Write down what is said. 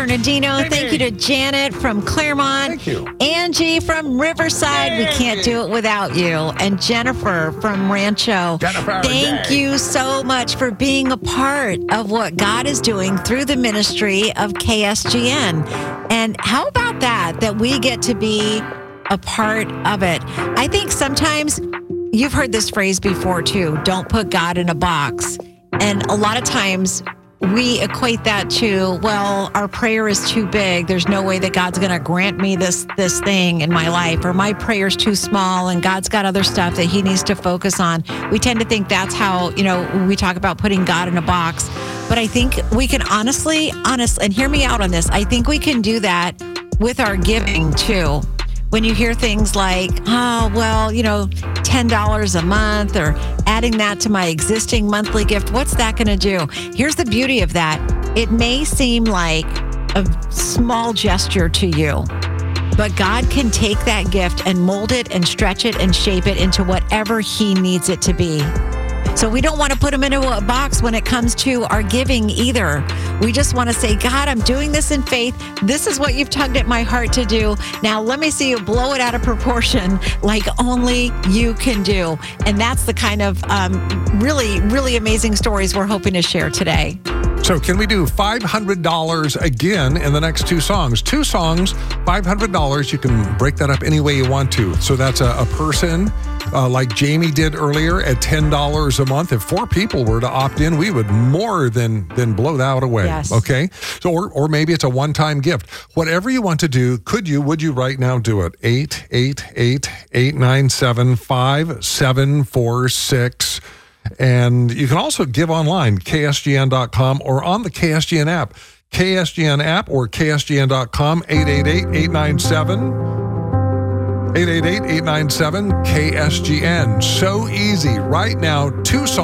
Bernardino. Thank you to Janet from Claremont. Thank you. Angie from Riverside. We can't do it without you. And Jennifer from Rancho. Thank you so much for being a part of what God is doing through the ministry of KSGN. And how about that we get to be a part of it? I think sometimes you've heard this phrase before too, don't put God in a box. And a lot of times we equate that to, well, our prayer is too big. There's no way that God's going to grant me this thing in my life, or my prayer's too small and God's got other stuff that he needs to focus on. We tend to think that's how, we talk about putting God in a box. But I think we can honestly, and hear me out on this, I think we can do that with our giving too. When you hear things like, $10 a month, or adding that to my existing monthly gift, what's that going to do? Here's the beauty of that. It may seem like a small gesture to you, but God can take that gift and mold it and stretch it and shape it into whatever he needs it to be. So we don't want to put them into a box when it comes to our giving either. We just want to say, God, I'm doing this in faith. This is what you've tugged at my heart to do. Now let me see you blow it out of proportion like only you can do. And that's the kind of really, really amazing stories we're hoping to share today. So can we do $500 again in the next two songs? Two songs, $500. You can break that up any way you want to. So that's a person like Jamie did earlier at $10 a month. If 4 people were to opt in, we would more than blow that away. Yes. Okay? So or maybe it's a one-time gift. Whatever you want to do, would you right now do it? 888-897-5746. And you can also give online, ksgn.com, or on the KSGN app. KSGN app or ksgn.com, 888-897-KSGN. So easy. Right now, 2 songs.